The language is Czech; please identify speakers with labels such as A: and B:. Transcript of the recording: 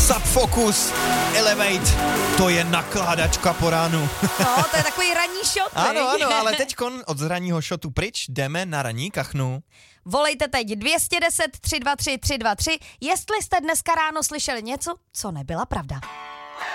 A: Subfocus, Elevate, to je nakládačka po ránu.
B: No, to je takový ranní shot.
A: Ano, ale teďkon od ranního shotu pryč jdeme na ranní kachnu.
B: Volejte teď 210 323 323, jestli jste dneska ráno slyšeli něco, co nebyla pravda.